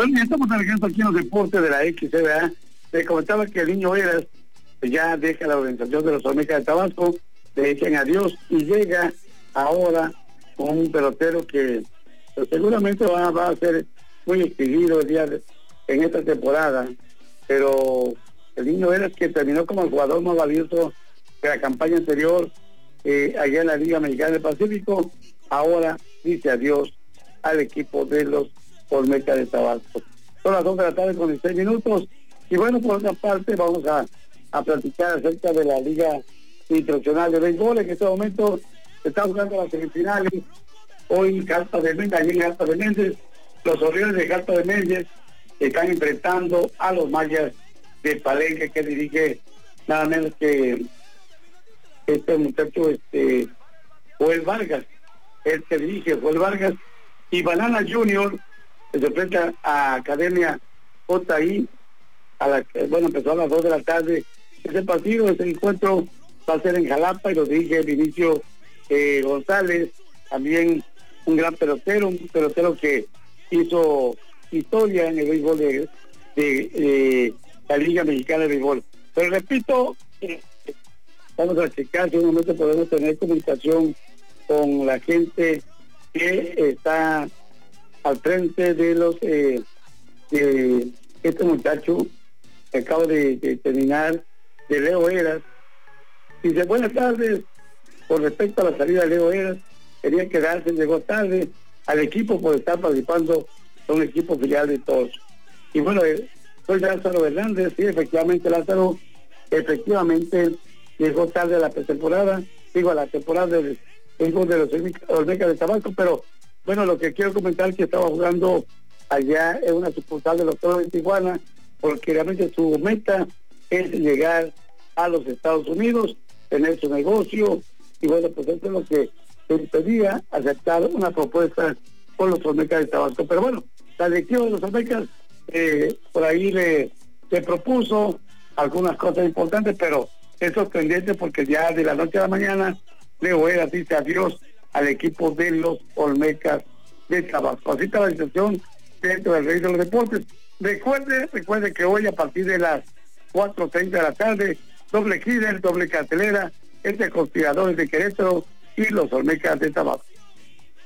Bueno, ya estamos regresando aquí en los deportes de la XCBA. Le comentaba que el niño Eras ya deja la organización de los Olmecas de Tabasco, le dicen adiós y llega ahora con un pelotero que pues, seguramente va a ser muy exigido en esta temporada, pero el niño Eras, que terminó como el jugador más valioso de la campaña anterior allá en la Liga Mexicana del Pacífico, ahora dice adiós al equipo de los Olmecas de Tabasco. Son las 2 de la tarde con 16 minutos. Y bueno, por otra parte vamos a platicar acerca de la Liga Internacional de Béisbol. En este momento se está jugando las semifinales. Hoy Carta de Méndez, allí en Carta de Méndez, los Orioles de Carta de Méndez están enfrentando a los Mayas de Palenque, que dirige nada menos que este muchacho, Joel Vargas, el que dirige Joel Vargas, y Banana Junior, que se enfrenta a Academia JI, empezó a las 2 de la tarde. Ese partido, ese encuentro va a ser en Jalapa y lo dirige Vinicio González, también un gran pelotero, un pelotero que hizo historia en el béisbol de la Liga Mexicana de Béisbol. Pero repito, vamos a checar si en un momento podemos tener comunicación con la gente que está al frente de los este muchacho que acabo de terminar, de Leo Eras. Dice, buenas tardes, con respecto a la salida de Leo Eras, quería quedarse, llegó tarde al equipo por estar participando en un equipo filial de todos. Y bueno, soy Lázaro Hernández, sí, efectivamente Lázaro, llegó tarde a la pretemporada, a la temporada de los Olmecas de Tabasco, pero bueno, lo que quiero comentar es que estaba jugando allá en una sucursal de los Toros de Tijuana, porque realmente su meta es llegar a los Estados Unidos, tener su negocio, y bueno, pues eso es lo que le impedía aceptar una propuesta con los Olmecas de Tabasco. Pero bueno, la directiva de los Olmecas por ahí le propuso algunas cosas importantes, pero es sorprendente porque ya de la noche a la mañana Leo Eras dice adiós al equipo de los Olmecas de Tabasco. Así está la situación dentro del Rey de los Deportes. Recuerde que hoy a partir de las 4:30 de la tarde, doble líder, doble cartelera, entre Conspiradores de Querétaro y los Olmecas de Tabasco.